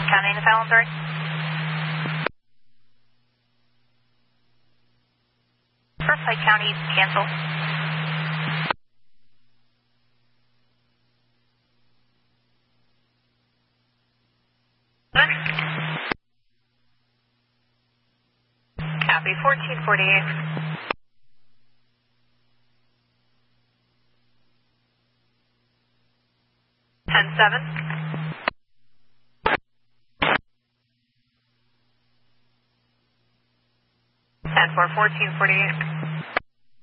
County to Fallon 3. First Lake County, cancel. Copy, 1448. 10-7. 10-4, 1448.